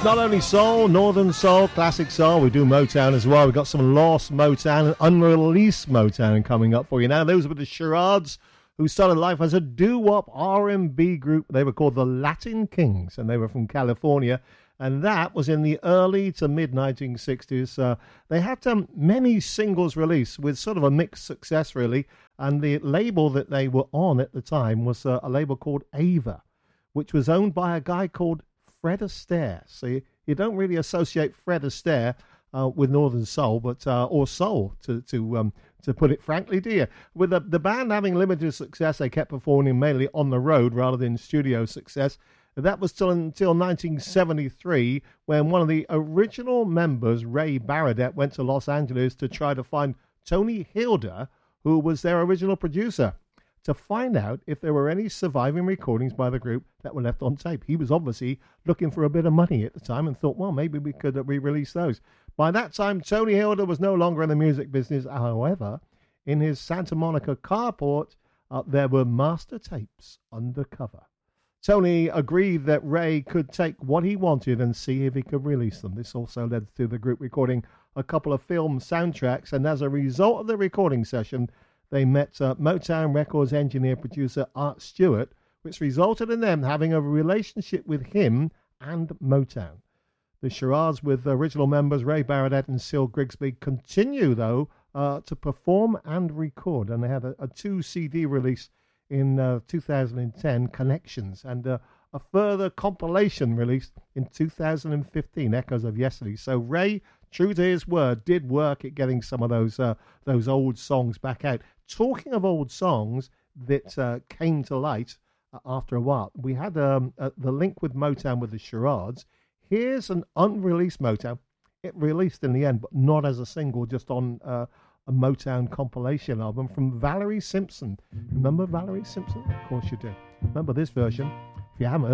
not only soul, northern soul, classic soul, we do Motown as well. We've got some lost Motown and unreleased Motown coming up for you now. Those were the Charades, who started life as a doo-wop R&B group. They were called the Latin Kings, and they were from California. And that was in the early to mid-1960s. They had many singles released with sort of a mixed success, really. And the label that they were on at the time was a label called Ava, which was owned by a guy called Fred Astaire. So you don't really associate Fred Astaire with Northern Soul, but or soul to put it frankly, do you? With the band having limited success, they kept performing mainly on the road rather than studio success. That was until 1973, when one of the original members, Ray Barradet, went to Los Angeles to try to find Tony Hilda, who was their original producer, to find out if there were any surviving recordings by the group that were left on tape. He was obviously looking for a bit of money at the time and thought, well, maybe we could re-release those. By that time, Tony Hilda was no longer in the music business. However, in his Santa Monica carport, there were master tapes undercover. Tony agreed that Ray could take what he wanted and see if he could release them. This also led to the group recording a couple of film soundtracks, and as a result of the recording session, they met Motown Records engineer-producer Art Stewart, which resulted in them having a relationship with him and Motown. The Charades, with original members Ray Barradet and Syl Grigsby, continue, though, to perform and record, and they had a 2-CD release in 2010, Connections, and a further compilation released in 2015, Echoes of Yesterday. So Ray, true to his word, did work at getting some of those old songs back out. Talking of old songs that came to light after a while, we had the link with Motown with the Charades. Here's an unreleased Motown. It released in the end, but not as a single, just on a Motown compilation album from Valerie Simpson. Remember Valerie Simpson? Of course you do. Remember this version? If you haven't heard